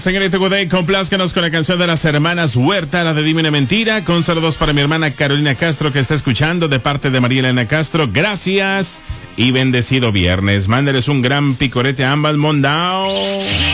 Señorita Goday, complázcanos con la canción de las hermanas Huerta, la de Dime una Mentira, con saludos para mi hermana Carolina Castro que está escuchando de parte de María Elena Castro. Gracias y bendecido viernes. Mándeles un gran picorete a ambas, Mondao.